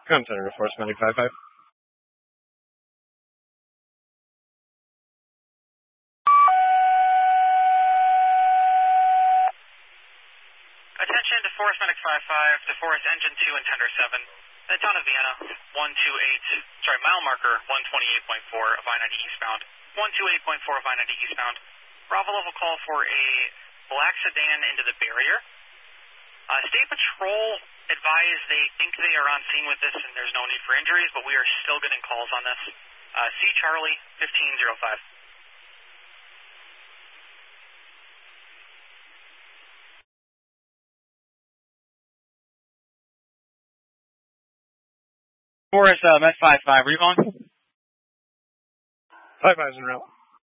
Center to Force Medic 55. Attention to Force Medic 55, to Force Engine 2 and Tender 7. The town of Vienna, mile marker 128.4 of I-90 eastbound. 128.4 of I-90 eastbound. Bravo level call for a black sedan into the barrier. State Patrol advised they think they are on scene with this and there's no need for injuries, but we are still getting calls on this. C. Charlie, 1505. Forest, Met 55, where are you going? 55's en route.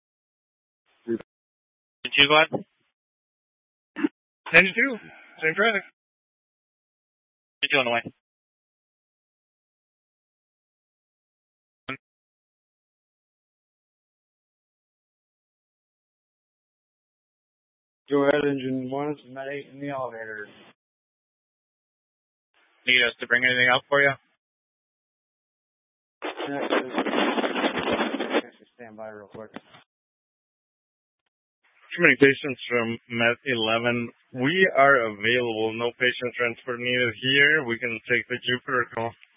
Engine 2, go ahead. Engine 2, same traffic. Engine 2 on the way. Go ahead, Engine 1, it's Met 8 in the elevator. Need us to bring anything out for you? Stand by real quick. Communications from Met 11. We are available. No patient transport needed here. We can take the Jupiter call.